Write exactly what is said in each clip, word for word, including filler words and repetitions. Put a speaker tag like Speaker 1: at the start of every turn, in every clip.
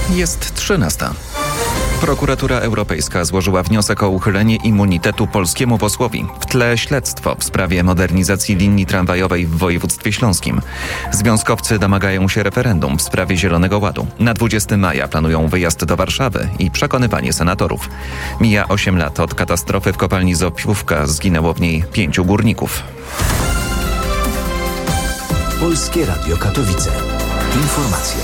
Speaker 1: Jest trzynasta. Prokuratura Europejska złożyła wniosek o uchylenie immunitetu polskiemu posłowi. W tle śledztwo w sprawie modernizacji linii tramwajowej w województwie śląskim. Związkowcy domagają się referendum w sprawie Zielonego Ładu. Na dwudziestego maja planują wyjazd do Warszawy i przekonywanie senatorów. Mija osiem lat od katastrofy w kopalni Zofiówka. Zginęło w niej pięciu górników.
Speaker 2: Polskie Radio Katowice. Informacje.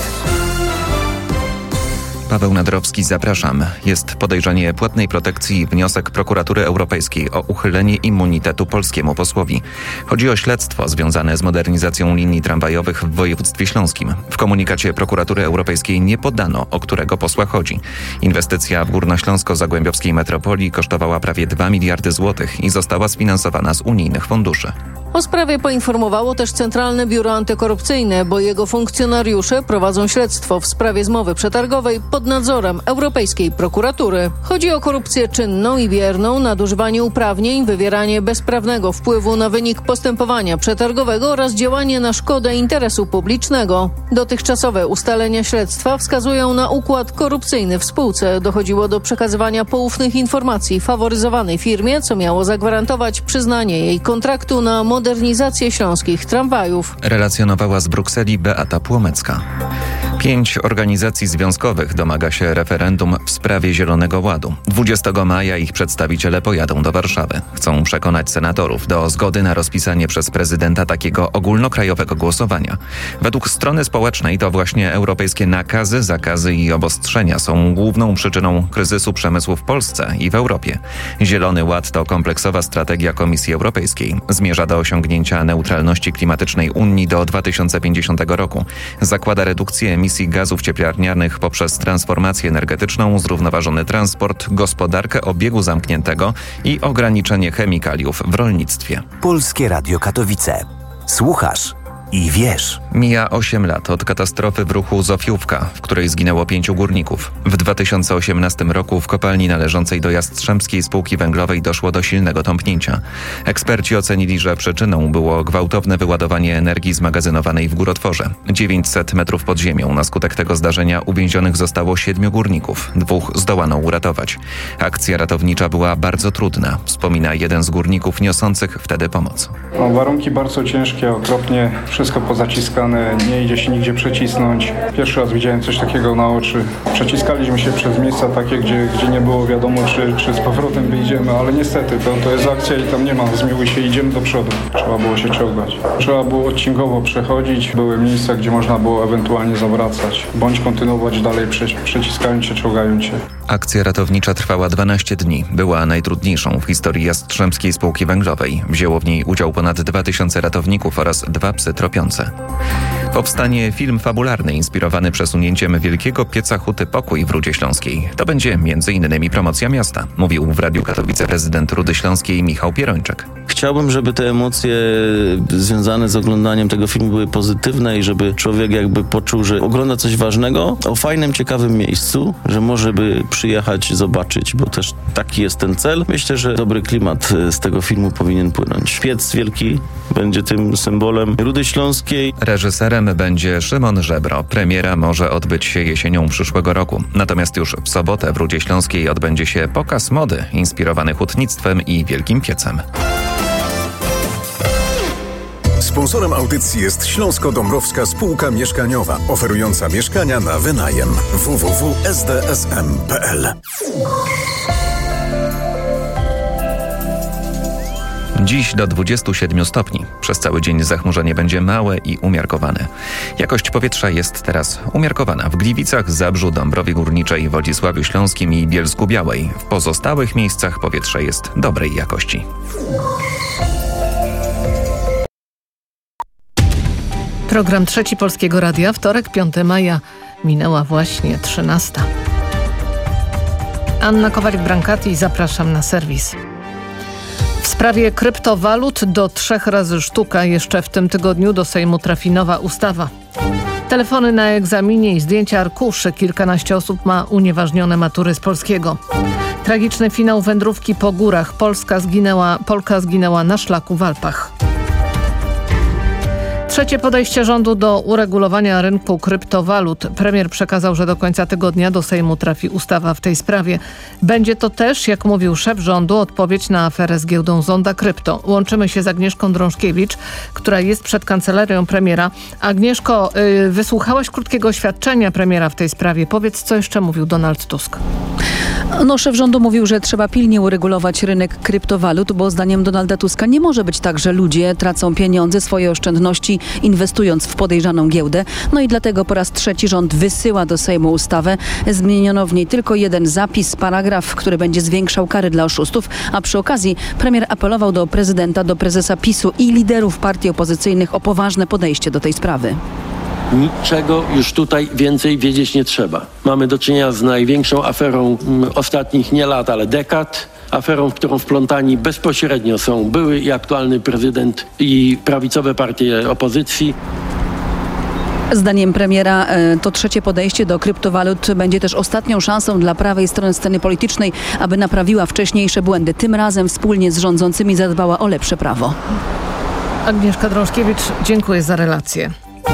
Speaker 1: Paweł Nadrowski, zapraszam. Jest podejrzenie płatnej protekcji i wniosek prokuratury europejskiej o uchylenie immunitetu polskiemu posłowi. Chodzi o śledztwo związane z modernizacją linii tramwajowych w województwie śląskim. W komunikacie prokuratury europejskiej nie podano, o którego posła chodzi. Inwestycja w górnośląsko-zagłębiowskiej metropolii kosztowała prawie dwa miliardy złotych i została sfinansowana z unijnych funduszy.
Speaker 3: O sprawie poinformowało też Centralne Biuro Antykorupcyjne, bo jego funkcjonariusze prowadzą śledztwo w sprawie zmowy przetargowej pod nadzorem Europejskiej Prokuratury. Chodzi o korupcję czynną i bierną, nadużywanie uprawnień, wywieranie bezprawnego wpływu na wynik postępowania przetargowego oraz działanie na szkodę interesu publicznego. Dotychczasowe ustalenia śledztwa wskazują na układ korupcyjny w spółce. Dochodziło do przekazywania poufnych informacji faworyzowanej firmie, co miało zagwarantować przyznanie jej kontraktu na modernizację śląskich tramwajów.
Speaker 1: Relacjonowała z Brukseli Beata Płomecka. Pięć organizacji związkowych domaga się referendum w sprawie Zielonego Ładu. dwudziestego maja ich przedstawiciele pojadą do Warszawy. Chcą przekonać senatorów do zgody na rozpisanie przez prezydenta takiego ogólnokrajowego głosowania. Według strony społecznej to właśnie europejskie nakazy, zakazy i obostrzenia są główną przyczyną kryzysu przemysłu w Polsce i w Europie. Zielony Ład to kompleksowa strategia Komisji Europejskiej. Zmierza do osiągnięcia neutralności klimatycznej Unii do dwa tysiące pięćdziesiątego roku. Zakłada redukcję emisji gazów cieplarnianych poprzez transformację energetyczną, zrównoważony transport, gospodarkę obiegu zamkniętego i ograniczenie chemikaliów w rolnictwie.
Speaker 2: Polskie Radio Katowice. Słuchasz i wiesz.
Speaker 1: Mija osiem lat od katastrofy w ruchu Zofiówka, w której zginęło pięciu górników. W dwa tysiące osiemnastym roku w kopalni należącej do Jastrzębskiej Spółki Węglowej doszło do silnego tąpnięcia. Eksperci ocenili, że przyczyną było gwałtowne wyładowanie energii zmagazynowanej w górotworze. dziewięćset metrów pod ziemią. Na skutek tego zdarzenia uwięzionych zostało siedmiu górników. Dwóch zdołano uratować. Akcja ratownicza była bardzo trudna, wspomina jeden z górników niosących wtedy pomoc.
Speaker 4: No, warunki bardzo ciężkie, okropnie. Wszystko pozaciskane, nie idzie się nigdzie przecisnąć. Pierwszy raz widziałem coś takiego na oczy. Przeciskaliśmy się przez miejsca takie, gdzie, gdzie nie było wiadomo, czy, czy z powrotem wyjdziemy, ale niestety to, to jest akcja i tam nie ma zmiłuj się, idziemy do przodu. Trzeba było się ciągać. Trzeba było odcinkowo przechodzić. Były miejsca, gdzie można było ewentualnie zawracać, bądź kontynuować dalej, prze, przeciskając się, czołgając się.
Speaker 1: Akcja ratownicza trwała dwanaście dni. Była najtrudniejszą w historii Jastrzębskiej Spółki Węglowej. Wzięło w niej udział ponad dwa tysiące ratowników oraz dwa psy tropiące. Powstanie film fabularny inspirowany przesunięciem wielkiego pieca Huty Pokój w Rudzie Śląskiej. To będzie między innymi promocja miasta, mówił w Radiu Katowice prezydent Rudy Śląskiej Michał Pierończyk.
Speaker 5: Chciałbym, żeby te emocje związane z oglądaniem tego filmu były pozytywne i żeby człowiek jakby poczuł, że ogląda coś ważnego o fajnym, ciekawym miejscu, że może by przyjechać, zobaczyć, bo też taki jest ten cel. Myślę, że dobry klimat z tego filmu powinien płynąć. Piec wielki będzie tym symbolem Rudy Śląskiej.
Speaker 1: Reżyserem będzie Szymon Żebro. Premiera może odbyć się jesienią przyszłego roku. Natomiast już w sobotę w Rudzie Śląskiej odbędzie się pokaz mody inspirowany hutnictwem i wielkim piecem.
Speaker 6: Sponsorem audycji jest Śląsko-Dąbrowska Spółka Mieszkaniowa, oferująca mieszkania na wynajem. w w w kropka s d s m kropka p l.
Speaker 1: Dziś do dwudziestu siedmiu stopni. Przez cały dzień zachmurzenie będzie małe i umiarkowane. Jakość powietrza jest teraz umiarkowana w Gliwicach, Zabrzu, Dąbrowie Górniczej, Wodzisławiu Śląskim i Bielsku-Białej. W pozostałych miejscach powietrze jest dobrej jakości.
Speaker 7: Program Trzeci Polskiego Radia, wtorek, piątego maja. Minęła właśnie trzynasta. Anna Kowalik-Brankati, zapraszam na serwis. W sprawie kryptowalut do trzech razy sztuka jeszcze w tym tygodniu do Sejmu trafi nowa ustawa. Telefony na egzaminie i zdjęcia arkuszy. Kilkanaście osób ma unieważnione matury z polskiego. Tragiczny finał wędrówki po górach. Polska zginęła, Polka zginęła na szlaku w Alpach. Trzecie podejście rządu do uregulowania rynku kryptowalut. Premier przekazał, że do końca tygodnia do Sejmu trafi ustawa w tej sprawie. Będzie to też, jak mówił szef rządu, odpowiedź na aferę z giełdą Zonda Krypto. Łączymy się z Agnieszką Drążkiewicz, która jest przed kancelarią premiera. Agnieszko, yy, wysłuchałaś krótkiego oświadczenia premiera w tej sprawie. Powiedz, co jeszcze mówił Donald Tusk.
Speaker 8: No, szef rządu mówił, że trzeba pilnie uregulować rynek kryptowalut, bo zdaniem Donalda Tuska nie może być tak, że ludzie tracą pieniądze, swoje oszczędności, inwestując w podejrzaną giełdę. No i dlatego po raz trzeci rząd wysyła do Sejmu ustawę. Zmieniono w niej tylko jeden zapis, paragraf, który będzie zwiększał kary dla oszustów, a przy okazji premier apelował do prezydenta, do prezesa PiSu i liderów partii opozycyjnych o poważne podejście do tej sprawy.
Speaker 9: Niczego już tutaj więcej wiedzieć nie trzeba. Mamy do czynienia z największą aferą mm, ostatnich nie lat, ale dekad. Aferą, w którą wplątani bezpośrednio są były i aktualny prezydent i prawicowe partie opozycji.
Speaker 8: Zdaniem premiera to trzecie podejście do kryptowalut będzie też ostatnią szansą dla prawej strony sceny politycznej, aby naprawiła wcześniejsze błędy. Tym razem wspólnie z rządzącymi zadbała o lepsze prawo.
Speaker 7: Agnieszka Drążkiewicz, dziękuję za relację.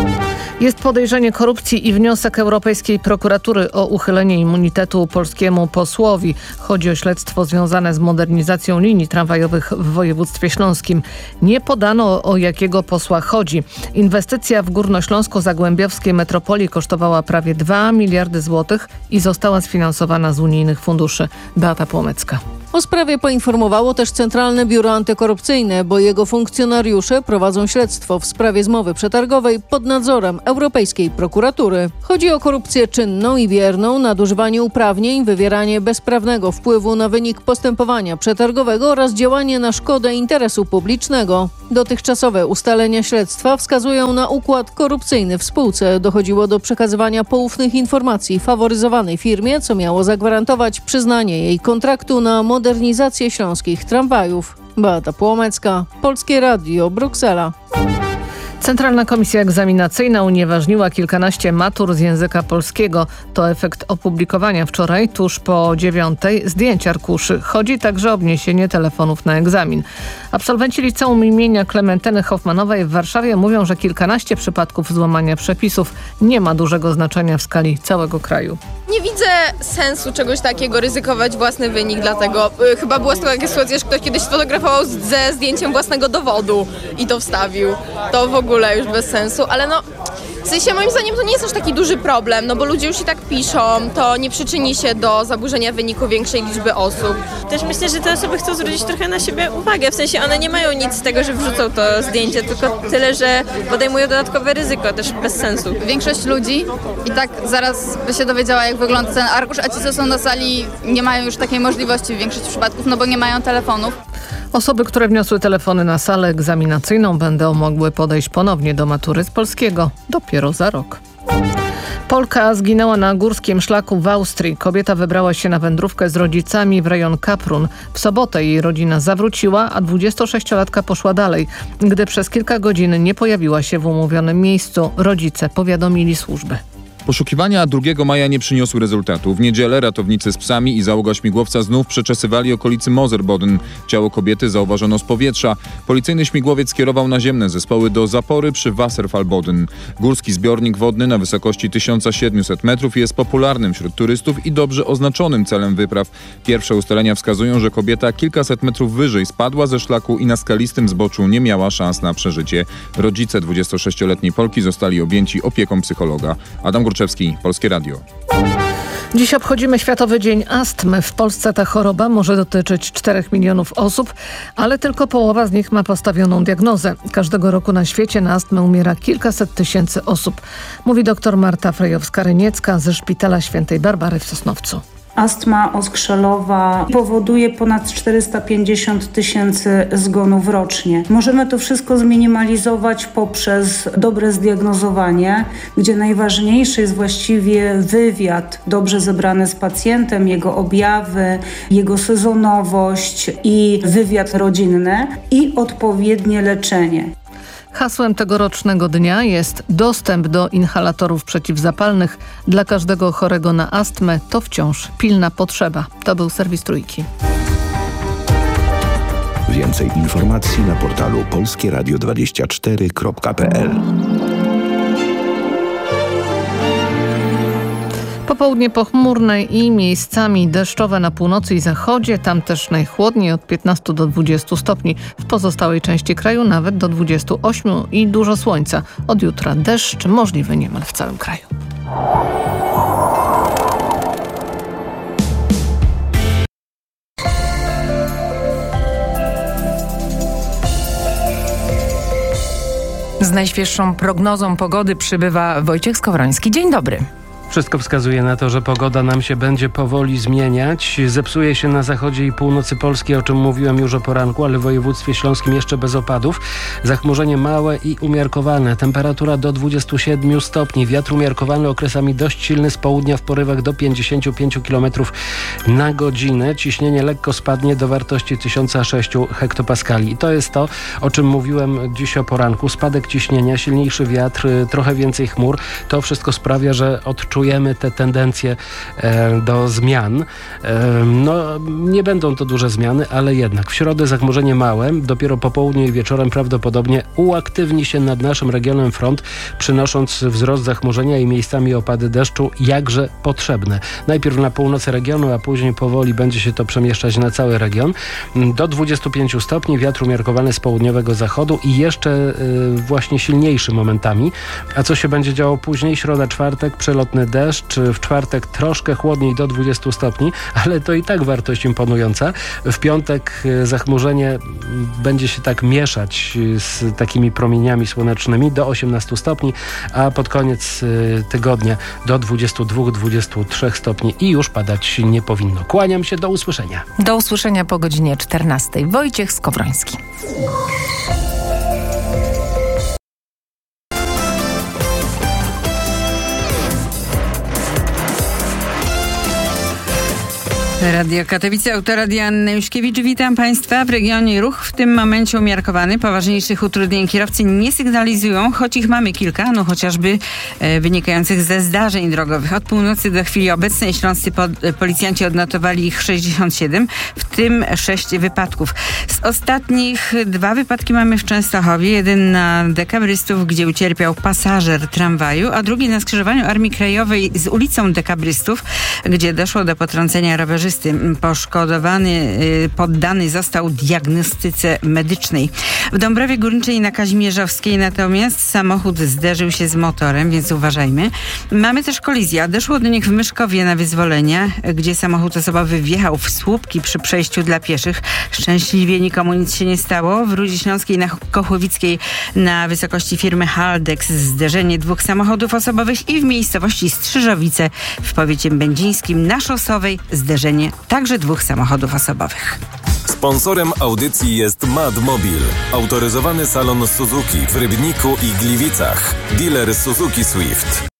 Speaker 7: Jest podejrzenie korupcji i wniosek Europejskiej Prokuratury o uchylenie immunitetu polskiemu posłowi. Chodzi o śledztwo związane z modernizacją linii tramwajowych w województwie śląskim. Nie podano, o jakiego posła chodzi. Inwestycja w górnośląsko-zagłębiowskiej metropolii kosztowała prawie dwa miliardy złotych i została sfinansowana z unijnych funduszy. Beata Płomecka.
Speaker 3: O sprawie poinformowało też Centralne Biuro Antykorupcyjne, bo jego funkcjonariusze prowadzą śledztwo w sprawie zmowy przetargowej pod nadzorem Europejskiej Prokuratury. Chodzi o korupcję czynną i bierną, nadużywanie uprawnień, wywieranie bezprawnego wpływu na wynik postępowania przetargowego oraz działanie na szkodę interesu publicznego. Dotychczasowe ustalenia śledztwa wskazują na układ korupcyjny w spółce. Dochodziło do przekazywania poufnych informacji faworyzowanej firmie, co miało zagwarantować przyznanie jej kontraktu na modernizację śląskich tramwajów. Beata Płomecka, Polskie Radio, Bruksela.
Speaker 7: Centralna Komisja Egzaminacyjna unieważniła kilkanaście matur z języka polskiego. To efekt opublikowania wczoraj, tuż po dziewiątej, zdjęć arkuszy. Chodzi także o wniesienie telefonów na egzamin. Absolwenci liceum imienia Klementyny Hoffmanowej w Warszawie mówią, że kilkanaście przypadków złamania przepisów nie ma dużego znaczenia w skali całego kraju.
Speaker 10: Nie widzę sensu czegoś takiego, ryzykować własny wynik, dlatego y, chyba była taka sytuacja, że ktoś kiedyś sfotografował ze zdjęciem własnego dowodu i to wstawił. To w ogóle już bez sensu, ale no w sensie moim zdaniem to nie jest aż taki duży problem, no bo ludzie już i tak piszą, to nie przyczyni się do zaburzenia wyniku większej liczby osób.
Speaker 11: Też myślę, że te osoby chcą zwrócić trochę na siebie uwagę, w sensie one nie mają nic z tego, że wrzucą to zdjęcie, tylko tyle, że podejmują dodatkowe ryzyko, też bez sensu.
Speaker 12: Większość ludzi i tak zaraz by się dowiedziała, jak wygląda ten arkusz, a ci, co są na sali, nie mają już takiej możliwości w większości przypadków, no bo nie mają telefonów.
Speaker 7: Osoby, które wniosły telefony na salę egzaminacyjną, będą mogły podejść ponownie do matury z polskiego dopiero za rok. Polka zginęła na górskim szlaku w Austrii. Kobieta wybrała się na wędrówkę z rodzicami w rejon Kaprun. W sobotę jej rodzina zawróciła, a dwudziestosześciolatka poszła dalej. Gdy przez kilka godzin nie pojawiła się w umówionym miejscu, rodzice powiadomili służby.
Speaker 13: Poszukiwania drugiego maja nie przyniosły rezultatu. W niedzielę ratownicy z psami i załoga śmigłowca znów przeczesywali okolicy Moserboden. Ciało kobiety zauważono z powietrza. Policyjny śmigłowiec skierował naziemne zespoły do zapory przy Wasserfallboden. Górski zbiornik wodny na wysokości tysiąc siedemset metrów jest popularnym wśród turystów i dobrze oznaczonym celem wypraw. Pierwsze ustalenia wskazują, że kobieta kilkaset metrów wyżej spadła ze szlaku i na skalistym zboczu nie miała szans na przeżycie. Rodzice dwudziestosześcioletniej Polki zostali objęci opieką psychologa. Adam Górczewski, Polskie Radio.
Speaker 7: Dziś obchodzimy Światowy Dzień Astmy. W Polsce ta choroba może dotyczyć czterech milionów osób, ale tylko połowa z nich ma postawioną diagnozę. Każdego roku na świecie na astmę umiera kilkaset tysięcy osób. Mówi dr Marta Frejowska-Ryniecka ze Szpitala Świętej Barbary w Sosnowcu.
Speaker 14: Astma oskrzelowa powoduje ponad czterysta pięćdziesiąt tysięcy zgonów rocznie. Możemy to wszystko zminimalizować poprzez dobre zdiagnozowanie, gdzie najważniejszy jest właściwie wywiad dobrze zebrany z pacjentem, jego objawy, jego sezonowość i wywiad rodzinny i odpowiednie leczenie.
Speaker 7: Hasłem tegorocznego dnia jest dostęp do inhalatorów przeciwzapalnych. Dla każdego chorego na astmę to wciąż pilna potrzeba. To był serwis Trójki.
Speaker 15: Więcej informacji na portalu polskie radio dwadzieścia cztery kropka p l.
Speaker 7: Popołudnie pochmurne i miejscami deszczowe na północy i zachodzie, tam też najchłodniej od piętnastu do dwudziestu stopni. W pozostałej części kraju nawet do dwudziestu ośmiu i dużo słońca. Od jutra deszcz możliwy niemal w całym kraju.
Speaker 16: Z najświeższą prognozą pogody przybywa Wojciech Skowroński. Dzień dobry.
Speaker 17: Wszystko wskazuje na to, że pogoda nam się będzie powoli zmieniać. Zepsuje się na zachodzie i północy Polski, o czym mówiłem już o poranku, ale w województwie śląskim jeszcze bez opadów. Zachmurzenie małe i umiarkowane. Temperatura do dwudziestu siedmiu stopni. Wiatr umiarkowany, okresami dość silny z południa w porywach do pięćdziesięciu pięciu kilometrów na godzinę. Ciśnienie lekko spadnie do wartości tysiąc sześć hektopaskali. I to jest to, o czym mówiłem dziś o poranku. Spadek ciśnienia, silniejszy wiatr, trochę więcej chmur. To wszystko sprawia, że odczujemy Czujemy te tendencje e, do zmian. E, no, nie będą to duże zmiany, ale jednak w środę zachmurzenie małe, dopiero po południu i wieczorem prawdopodobnie uaktywni się nad naszym regionem front, przynosząc wzrost zachmurzenia i miejscami opady deszczu, jakże potrzebne. Najpierw na północy regionu, a później powoli będzie się to przemieszczać na cały region. Do dwudziestu pięciu stopni, wiatr umiarkowany z południowego zachodu i jeszcze e, właśnie silniejszy momentami. A co się będzie działo później? Środa, czwartek, przelotny deszcz, w czwartek troszkę chłodniej do dwudziestu stopni, ale to i tak wartość imponująca. W piątek zachmurzenie będzie się tak mieszać z takimi promieniami słonecznymi do osiemnastu stopni, a pod koniec tygodnia do dwudziestu dwóch do dwudziestu trzech stopni i już padać nie powinno. Kłaniam się, do usłyszenia.
Speaker 16: Do usłyszenia po godzinie czternastej. Wojciech Skowroński.
Speaker 18: Radio Katowice, autoradia Anna Juszkiewicz. Witam Państwa. W regionie ruch w tym momencie umiarkowany. Poważniejszych utrudnień kierowcy nie sygnalizują, choć ich mamy kilka, no chociażby e, wynikających ze zdarzeń drogowych. Od północy do chwili obecnej śląscy pod, e, policjanci odnotowali ich sześćdziesiąt siedem, w tym sześć wypadków. Z ostatnich dwa wypadki mamy w Częstochowie. Jeden na dekabrystów, gdzie ucierpiał pasażer tramwaju, a drugi na skrzyżowaniu Armii Krajowej z ulicą Dekabrystów, gdzie doszło do potrącenia rowerzysty. Poszkodowany poddany został diagnostyce medycznej. W Dąbrowie Górniczej na Kazimierzowskiej natomiast samochód zderzył się z motorem, więc uważajmy. Mamy też kolizję. Doszło do nich w Myszkowie na Wyzwolenia, gdzie samochód osobowy wjechał w słupki przy przejściu dla pieszych. Szczęśliwie nikomu nic się nie stało. W Rudzie Śląskiej na Kochłowickiej na wysokości firmy Haldex zderzenie dwóch samochodów osobowych i w miejscowości Strzyżowice w powiecie będzińskim na Szosowej zderzenie także dwóch samochodów osobowych.
Speaker 19: Sponsorem audycji jest Madmobil, autoryzowany salon Suzuki w Rybniku i Gliwicach, dealer Suzuki Swift.